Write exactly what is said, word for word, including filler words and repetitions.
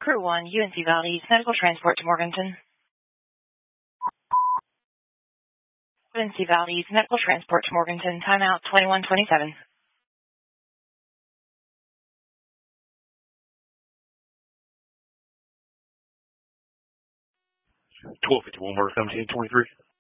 Crew one, U N C Valley, medical transport to Morganton. U N C Valley, medical transport to Morganton, timeout twenty-one twenty-seven. twelve fifty-one, Murder seventeen twenty-three.